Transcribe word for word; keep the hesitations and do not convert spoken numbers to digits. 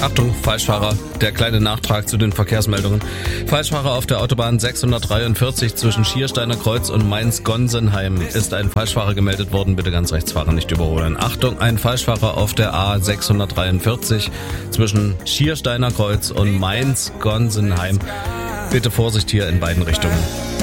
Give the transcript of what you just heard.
Achtung, Falschfahrer, der kleine Nachtrag zu den Verkehrsmeldungen. Falschfahrer auf der Autobahn sechshundertdreiundvierzig zwischen Schiersteiner Kreuz und Mainz-Gonsenheim ist ein Falschfahrer gemeldet worden. Bitte ganz rechts fahren, nicht überholen. Achtung, ein Falschfahrer auf der A sechshundertdreiundvierzig zwischen Schiersteiner Kreuz und Mainz-Gonsenheim. Bitte Vorsicht hier in beiden Richtungen.